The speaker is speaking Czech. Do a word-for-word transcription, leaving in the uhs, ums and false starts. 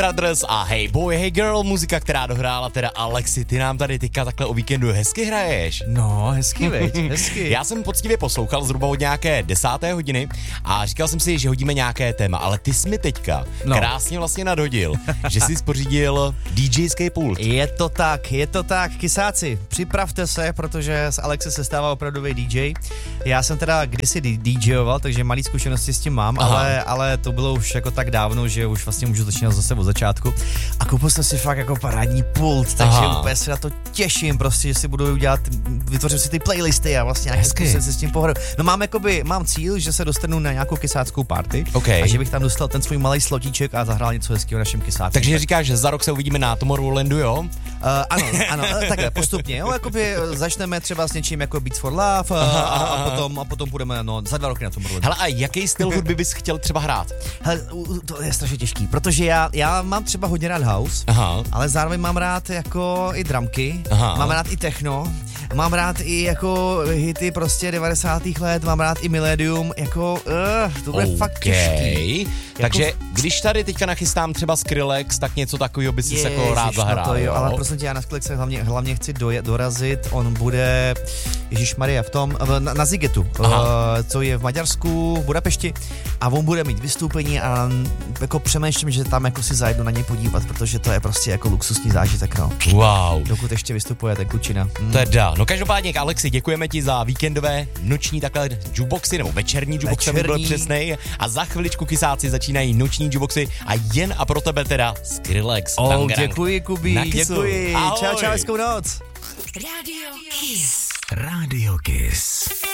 Brothers a Hey Boy, Hey Girl, muzika, která dohrála teda Alexi, ty nám tady teďka takhle o víkendu hezky hraješ. No, hezky, veď, hezky. Já jsem poctivě poslouchal zhruba od nějaké desáté hodiny a říkal jsem si, že hodíme nějaké téma, ale ty jsi mi teďka no. krásně vlastně nadhodil, že jsi spořídil DJský pult. Je to tak, je to tak, kysáci, připravte se, protože z Alexe se stává opravdový D J. Já jsem teda kdysi DJoval, takže malý zkušenosti s tím mám, ale, ale to bylo už jako tak dávno, že už vlastně můžu začínat zase od začátku. A koupil jsem si fakt jako parádní pult, takže Aha. úplně se na to těším prostě, že si budu dělat, vytvořím si ty playlisty a vlastně nějakým způsobem si s tím pohraju. No mám jakoby, mám cíl, že se dostanu na nějakou kysáckou party okay. a že bych tam dostal ten svůj malý slotíček a zahrál něco hezkého našim kysákům. Takže říkáš, že za rok se uvidíme na Tomorrowlandu, jo? Uh, ano, ano, takhle postupně, jo, jakoby začneme třeba s něčím jako Beats for Love a, a, a potom a potom půjdeme no, za dva roky na Tomorrowlandu. Hele, a jaký styl hudby bys chtěl třeba hrát? Hele, to je strašně těžký, protože já, já mám třeba hodně rád house, Aha. ale zároveň mám rád jako i drumky, Aha. mám rád i techno, mám rád i jako hity prostě devadesátých let, mám rád i Millennium, jako uh, to bude okay. fakt těžký. Takže jako... když tady teďka nachystám třeba Skrillex, tak něco takového by si Ježiš, jako rád zahrál. No to jo, ale prostě já na Skrillexe hlavně, hlavně chci doje, dorazit, on bude, ježišmarja, v tom, na, na Zigetu, uh, co je v Maďarsku, v Budapešti a on bude mít vystoupení a jako přemýšlím, že tam jako si zajednu na něj podívat, protože to je prostě jako luxusní zážitek, no. Wow. Dokud ještě vystupuje, tak klučina. Mm. Teda, no každopádně, Alexi, děkujeme ti za víkendové noční takhle jukeboxy, nebo večerní jukeboxy, aby byl přesnej. A za chviličku kysáci začínají noční jukeboxy a jen a pro tebe teda Skrillex. Oh, děkuji, Kubi, děkuji. Ahoj. Čau, čau, hezkou noc. Radio Kiss. Radio Kiss.